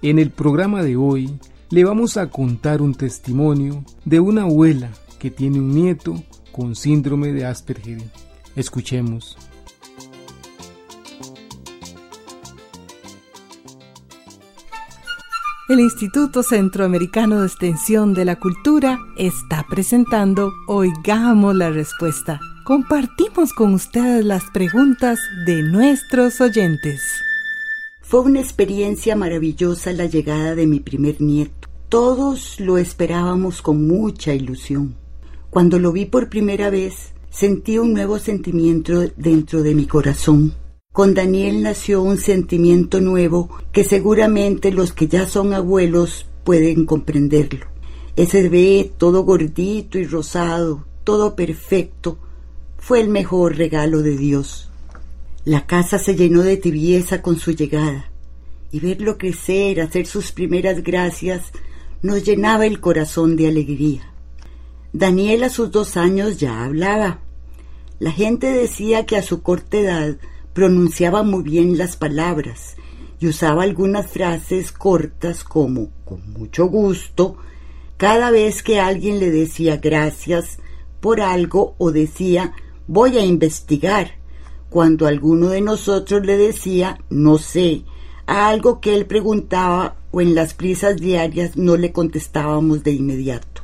En el programa de hoy le vamos a contar un testimonio de una abuela que tiene un nieto con síndrome de Asperger. Escuchemos. El Instituto Centroamericano de Extensión de la Cultura está presentando Oigamos la Respuesta. Compartimos con ustedes las preguntas de nuestros oyentes. Fue una experiencia maravillosa la llegada de mi primer nieto. Todos lo esperábamos con mucha ilusión. Cuando lo vi por primera vez, sentí un nuevo sentimiento dentro de mi corazón. Con Daniel nació un sentimiento nuevo que seguramente los que ya son abuelos pueden comprenderlo. Ese bebé todo gordito y rosado, todo perfecto, fue el mejor regalo de Dios. La casa se llenó de tibieza con su llegada, y verlo crecer, hacer sus primeras gracias, nos llenaba el corazón de alegría. Daniel a sus 2 años ya hablaba. La gente decía que a su corta edad pronunciaba muy bien las palabras y usaba algunas frases cortas como "con mucho gusto" cada vez que alguien le decía gracias por algo o decía "voy a investigar", cuando alguno de nosotros le decía "no sé" a algo que él preguntaba o en las prisas diarias no le contestábamos de inmediato.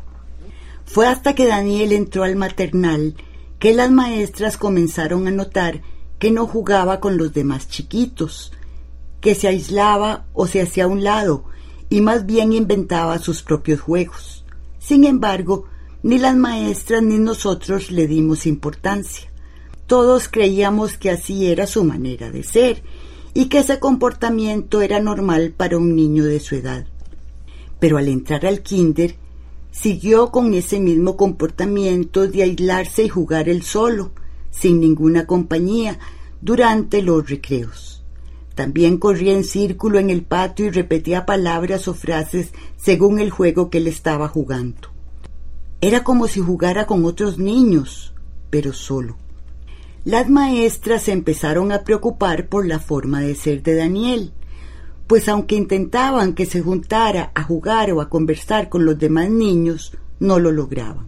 Fue hasta que Daniel entró al maternal que las maestras comenzaron a notar que no jugaba con los demás chiquitos, que se aislaba o se hacía a un lado y más bien inventaba sus propios juegos. Sin embargo, ni las maestras ni nosotros le dimos importancia. Todos creíamos que así era su manera de ser y que ese comportamiento era normal para un niño de su edad. Pero al entrar al kinder, siguió con ese mismo comportamiento de aislarse y jugar él solo, sin ninguna compañía, durante los recreos. También corría en círculo en el patio y repetía palabras o frases según el juego que él estaba jugando. Era como si jugara con otros niños, pero solo. Las maestras se empezaron a preocupar por la forma de ser de Daniel, pues aunque intentaban que se juntara a jugar o a conversar con los demás niños, no lo lograban.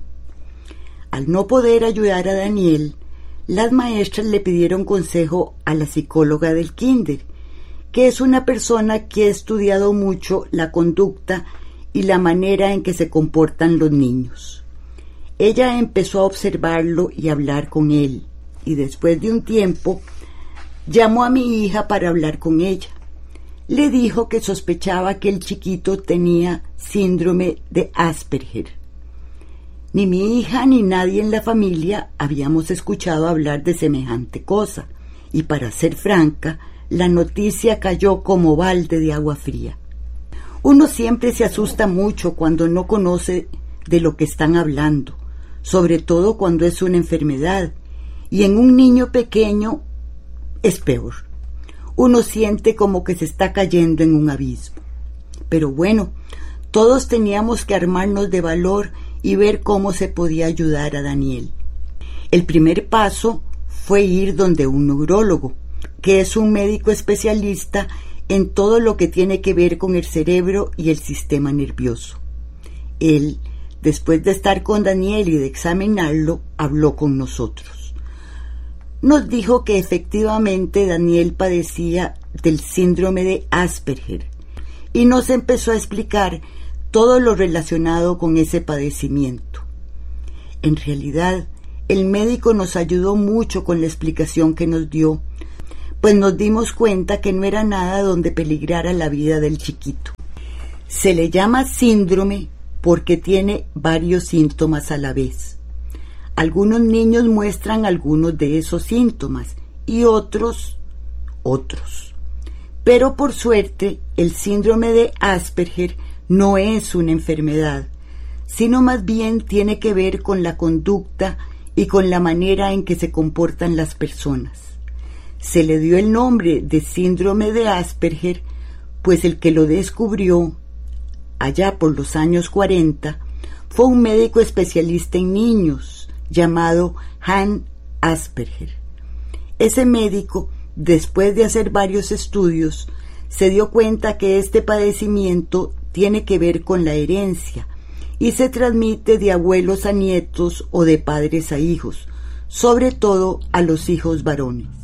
Al no poder ayudar a Daniel, las maestras le pidieron consejo a la psicóloga del kinder, que es una persona que ha estudiado mucho la conducta y la manera en que se comportan los niños. Ella empezó a observarlo y a hablar con él, y después de un tiempo llamó a mi hija para hablar con ella. Le dijo que sospechaba que el chiquito tenía síndrome de Asperger. Ni mi hija ni nadie en la familia habíamos escuchado hablar de semejante cosa, y para ser franca, la noticia cayó como balde de agua fría. Uno siempre se asusta mucho cuando no conoce de lo que están hablando, sobre todo cuando es una enfermedad, y en un niño pequeño es peor. Uno siente como que se está cayendo en un abismo. Pero bueno, todos teníamos que armarnos de valor y ver cómo se podía ayudar a Daniel. El primer paso fue ir donde un neurólogo, que es un médico especialista en todo lo que tiene que ver con el cerebro y el sistema nervioso. Él, después de estar con Daniel y de examinarlo, habló con nosotros. Nos dijo que efectivamente Daniel padecía del síndrome de Asperger y nos empezó a explicar todo lo relacionado con ese padecimiento. En realidad, el médico nos ayudó mucho con la explicación que nos dio, pues nos dimos cuenta que no era nada donde peligrara la vida del chiquito. Se le llama síndrome porque tiene varios síntomas a la vez. Algunos niños muestran algunos de esos síntomas y otros. Pero por suerte, el síndrome de Asperger no es una enfermedad, sino más bien tiene que ver con la conducta y con la manera en que se comportan las personas. Se le dio el nombre de síndrome de Asperger, pues el que lo descubrió, allá por los años 40, fue un médico especialista en niños, llamado Hans Asperger. Ese médico, después de hacer varios estudios, se dio cuenta que este padecimiento tiene que ver con la herencia y se transmite de abuelos a nietos o de padres a hijos, sobre todo a los hijos varones.